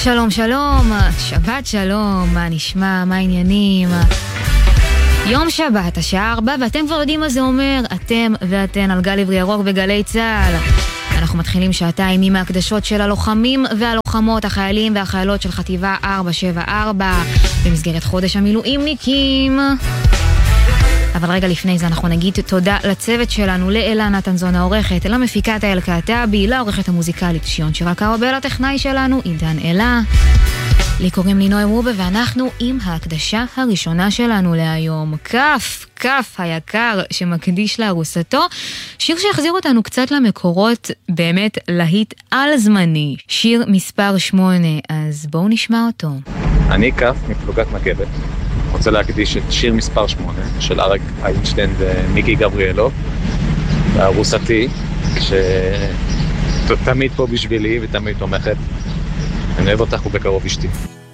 שלום, שלום, שבת שלום, מה נשמע, מה העניינים? יום שבת, השעה 4, ואתם כבר יודעים מה זה אומר, אתם ואתן על גל עברי ירוק בגלי צהל. אנחנו מתחילים שעתיים עם ההקדשות של הלוחמים והלוחמות, החיילים והחיילות של חטיבה 474, במסגרת חודש המילואימניקים. אבל רגע לפני זה אנחנו נגיד תודה לצוות שלנו, לאלה נתנזון העורכת, למפיקת האל קעטבי, לעורכת המוזיקלית שיון שירקאו, ולטכנאי שלנו עידן אלה. לי קוראים לי נועם רובה, ואנחנו עם ההקדשה הראשונה שלנו להיום. כף היקר שמקדיש לארוסתו, שיר שיחזיר אותנו קצת למקורות, באמת להיט על זמני, שיר מספר 8, אז בואו נשמע אותו. אני כף מפלוגת מגבת, רוצה להקדיש את שיר מספר 8 של אריק איינשטיין ומיקי גבריאלוב, ארוסתי, שתמיד פה בשבילי ותמיד תומכת. אני אוהב אותך ובקרוב אשתי.